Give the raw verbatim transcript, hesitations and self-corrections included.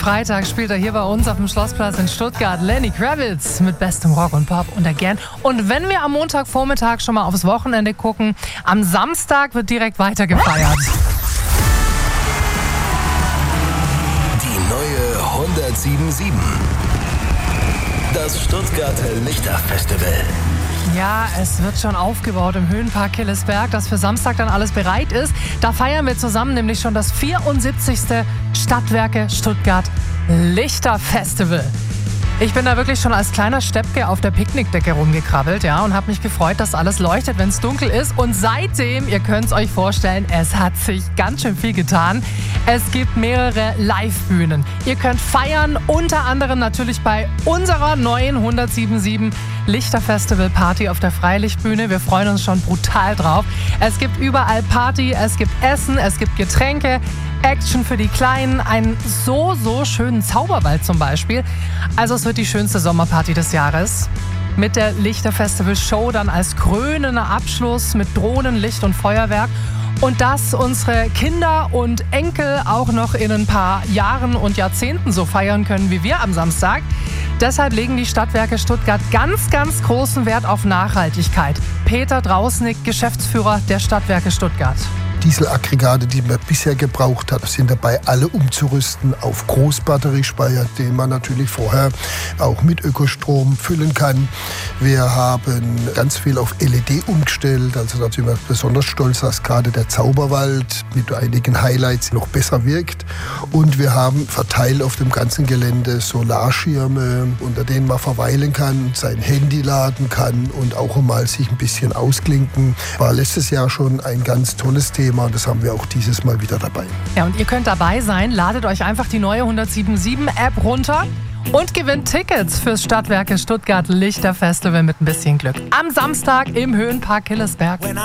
Freitag spielt er hier bei uns auf dem Schlossplatz in Stuttgart. Lenny Kravitz mit bestem Rock und Pop und Again. Und wenn wir am Montagvormittag schon mal aufs Wochenende gucken, am Samstag wird direkt weiter gefeiert. Die neue hundertsieben Komma sieben. Das Stuttgarter Lichterfestival. Ja, es wird schon aufgebaut im Höhenpark Killesberg, dass für Samstag dann alles bereit ist. Da feiern wir zusammen nämlich schon das vierundsiebzigste Stadtwerke Stuttgart Lichterfestival. Ich bin da wirklich schon als kleiner Steppke auf der Picknickdecke rumgekrabbelt, ja, und habe mich gefreut, dass alles leuchtet, wenn es dunkel ist. Und seitdem, ihr könnt es euch vorstellen, es hat sich ganz schön viel getan. Es gibt mehrere Live-Bühnen. Ihr könnt feiern, unter anderem natürlich bei unserer neuen hundertsieben Komma sieben Lichterfestival-Party auf der Freilichtbühne. Wir freuen uns schon brutal drauf. Es gibt überall Party, es gibt Essen, es gibt Getränke, Action für die Kleinen, einen so, so schönen Zauberwald zum Beispiel. Also es wird die schönste Sommerparty des Jahres. Mit der Lichterfestival-Show dann als krönender Abschluss mit Drohnen, Licht und Feuerwerk. Und dass unsere Kinder und Enkel auch noch in ein paar Jahren und Jahrzehnten so feiern können wie wir am Samstag. Deshalb legen die Stadtwerke Stuttgart ganz, ganz großen Wert auf Nachhaltigkeit. Peter Drausnick, Geschäftsführer der Stadtwerke Stuttgart. Dieselaggregate, die man bisher gebraucht hat, sind dabei, alle umzurüsten auf Großbatteriespeicher, den man natürlich vorher auch mit Ökostrom füllen kann. Wir haben ganz viel auf L E D umgestellt, also da sind wir besonders stolz, dass gerade der Zauberwald mit einigen Highlights noch besser wirkt. Und wir haben verteilt auf dem ganzen Gelände Solarschirme, unter denen man verweilen kann, sein Handy laden kann und auch mal sich ein bisschen ausklinken. War letztes Jahr schon ein ganz tolles Thema. Und das haben wir auch dieses Mal wieder dabei. Ja, und ihr könnt dabei sein. Ladet euch einfach die neue hundertsieben Komma sieben App runter und gewinnt Tickets fürs Stadtwerke Stuttgart Lichterfestival mit ein bisschen Glück. Am Samstag im Höhenpark Killesberg.